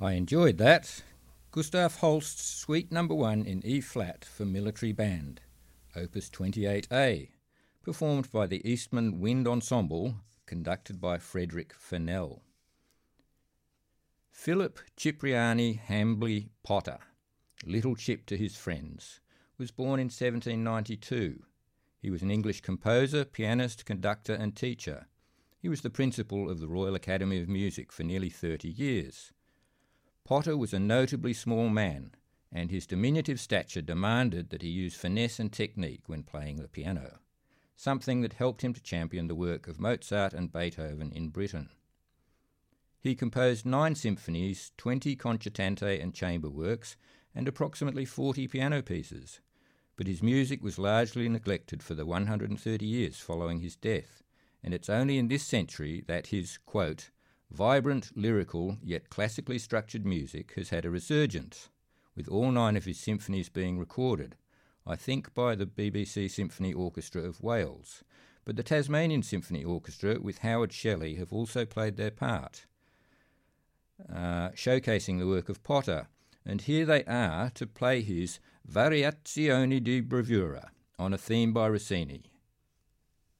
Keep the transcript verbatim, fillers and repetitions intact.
I enjoyed that. Gustav Holst's Suite Number One in E-flat for Military Band, Opus twenty-eight A, performed by the Eastman Wind Ensemble, conducted by Frederick Fennell. Philip Cipriani Hambley Potter, Little Chip to his friends, was born in seventeen ninety-two. He was an English composer, pianist, conductor and teacher. He was the principal of the Royal Academy of Music for nearly thirty years. Potter was a notably small man, and his diminutive stature demanded that he use finesse and technique when playing the piano, something that helped him to champion the work of Mozart and Beethoven in Britain. He composed nine symphonies, twenty concertante and chamber works, and approximately forty piano pieces, but his music was largely neglected for the one hundred thirty years following his death, and it's only in this century that his, quote, vibrant, lyrical, yet classically structured music has had a resurgence, with all nine of his symphonies being recorded, I think by the B B C Symphony Orchestra of Wales, but the Tasmanian Symphony Orchestra with Howard Shelley have also played their part, uh, showcasing the work of Potter, and here they are to play his Variazioni di Bravura on a theme by Rossini.